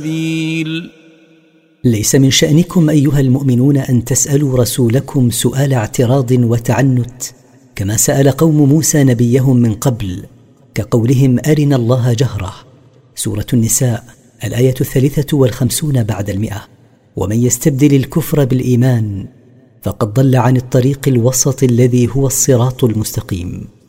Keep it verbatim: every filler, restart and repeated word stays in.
ليس من شأنكم أيها المؤمنون أن تسألوا رسولكم سؤال اعتراض وتعنت كما سأل قوم موسى نبيهم من قبل، كقولهم أرنا الله جهرة. سورة النساء الآية الثالثة والخمسون بعد المئة. ومن يستبدل الكفر بالإيمان فقد ضل عن الطريق الوسط الذي هو الصراط المستقيم.